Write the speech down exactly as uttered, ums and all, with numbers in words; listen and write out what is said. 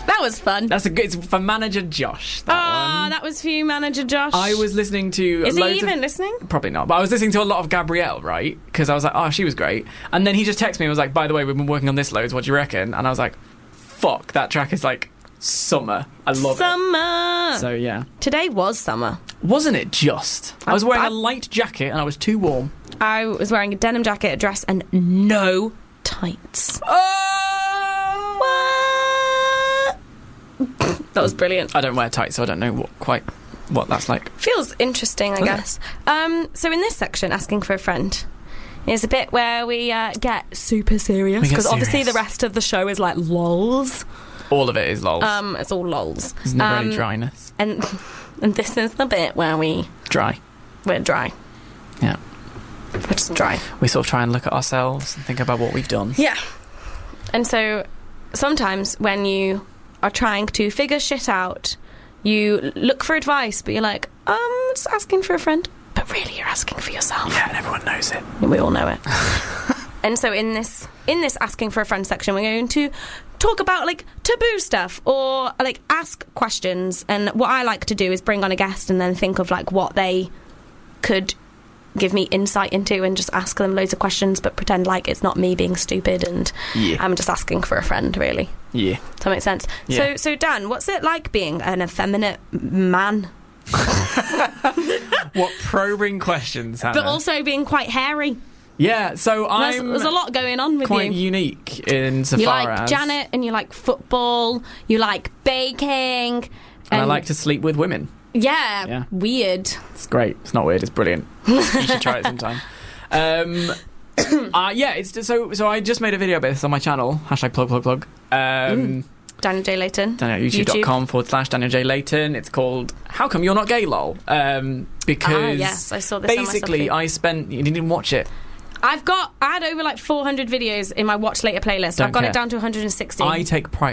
That was fun. That's a good... It's for Manager Josh, that Oh, one. that was for you, Manager Josh. I was listening to... Is he loads even of, listening? Probably not. But I was listening to a lot of Gabrielle, right? Because I was like, oh, she was great. And then he just texted me and was like, by the way, we've been working on this loads. What do you reckon? And I was like, fuck, that track is like summer. I love Summer. it. So, yeah. Today was summer. Wasn't it just? I was wearing I- a light jacket and I was too warm. I was wearing a denim jacket, a dress, and no tights. Oh! What? That was brilliant. I don't wear tights, so I don't know what quite what that's like. Feels interesting, I Okay. guess. Um, so in this section, asking for a friend, is a bit where we uh, get super serious, We get because obviously serious. the rest of the show is like lols. All of it is lols. Um, it's all lols. There's never um, any dryness. And and this is the bit where we Dry. we're dry. Yeah. We're just dry. We sort of try and look at ourselves and think about what we've done. Yeah. And so sometimes when you are trying to figure shit out, you look for advice, but you're like, um, just asking for a friend. But really, you're asking for yourself. Yeah, and everyone knows it. We all know it. And so in this in this asking for a friend section, we're going to talk about like taboo stuff or like ask questions. And what I like to do is bring on a guest and then think of like what they could give me insight into and just ask them loads of questions, but pretend like it's not me being stupid and Yeah. I'm just asking for a friend, really. Yeah. Does that make sense? Yeah. So, so Dan, what's it like being an effeminate man, What probing questions, Hannah? but also being quite hairy? Yeah, so There's, I'm there's a lot going on with quite you. unique in so You far like as... Janet, and you like football, you like baking, and, And I like to sleep with women. yeah, Yeah. weird. It's great. It's not weird. It's brilliant. You should try it sometime. Um, uh, yeah, it's just, so. So I just made a video about this on my channel. Hashtag plug plug plug. Um, Daniel J. Layton. Daniel, YouTube.com forward slash Daniel J. Layton. It's called How Come You're Not Gay, lol. Um, because Ah, yes, I saw this on my basically subfeed. I spent. You didn't watch it. I've got, I had over like four hundred videos in my Watch Later playlist. Don't I've got care. it down to one hundred sixty. I take pride.